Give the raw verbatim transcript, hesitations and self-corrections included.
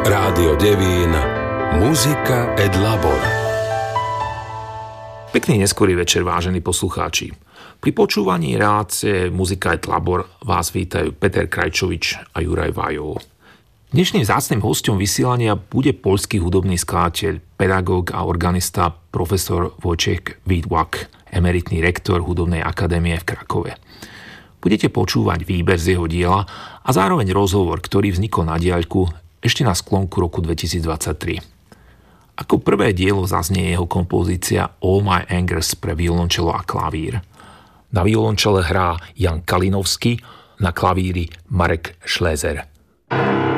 Rádio Devín, Muzika et Labor. Pekný neskorý večer, vážení poslucháči. Pri počúvaní relácie Muzika et Labor vás vítajú Peter Krajčovič a Juraj Vajov. Dnešným vzácnym hosťom vysielania bude poľský hudobný skladateľ, pedagóg a organista profesor Wojciech Witłak, emeritný rektor Hudobnej akadémie v Krakove. Budete počúvať výber z jeho diela a zároveň rozhovor, ktorý vznikol na diaľku ešte na sklonku roku dvetisícdvadsaťtri. Ako prvé dielo zaznie jeho kompozícia All My Angers pre violončelo a klavír. Na violončele hrá Jan Kalinovský, na klavíri Marek Šlézer.